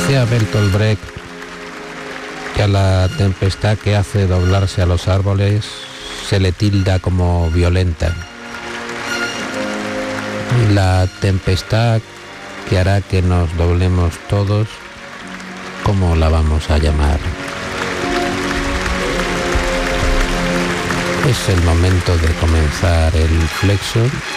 Decía Bertolt Brecht que a la tempestad que hace doblarse a los árboles se le tilda como violenta. Y la tempestad que hará que nos doblemos todos, ¿cómo la vamos a llamar? Es el momento de comenzar el flexo.